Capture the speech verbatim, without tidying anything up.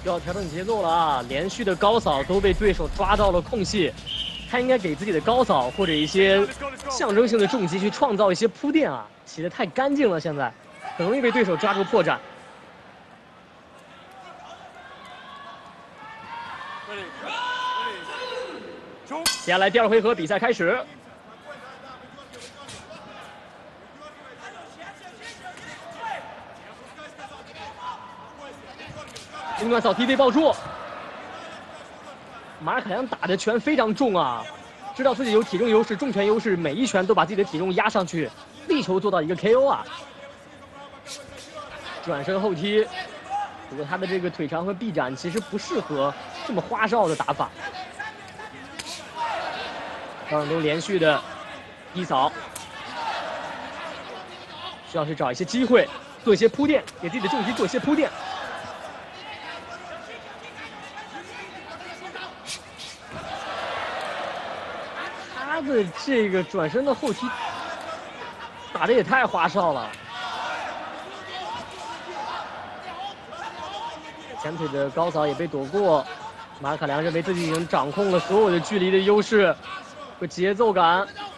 要调整节奏了啊！连续的高扫都被对手抓到了空隙，他应该给自己的高扫或者一些象征性的重击去创造一些铺垫啊，起得太干净了，现在很容易被对手抓住破绽。接下来第二回合比赛开始。 中段扫踢被抱住，马尔凯良打的拳非常重啊，知道自己有体重优势、重拳优势，每一拳都把自己的体重压上去，力求做到一个 K O 啊。转身后踢，不过他的这个腿长和臂展其实不适合这么花哨的打法。高远东连续的一扫，需要去找一些机会，做一些铺垫，给自己的重击做一些铺垫。 他的这个转身的后踢打的也太花哨了，前腿的高扫也被躲过。马尔卡良认为自己已经掌控了所有的距离的优势和节奏感，